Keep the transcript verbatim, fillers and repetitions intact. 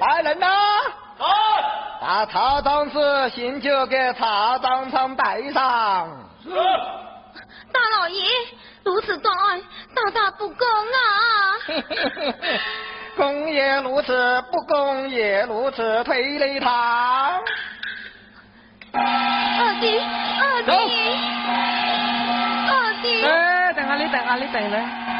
来人呐！ 来， 把曹长子刑酒给曹长昌带上。 是。 大老爷，如此大爱，大大不公啊！ 公也如此，不公也如此，推擂他。 二弟，二弟，二弟。 哎，等下你等下你等咧。